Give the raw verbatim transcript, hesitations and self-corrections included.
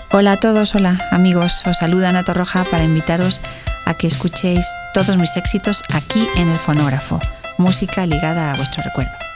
Hola a todos, hola amigos, os saluda Ana Torroja para invitaros a que escuchéis todos mis éxitos aquí en el fonógrafo, música ligada a vuestro recuerdo.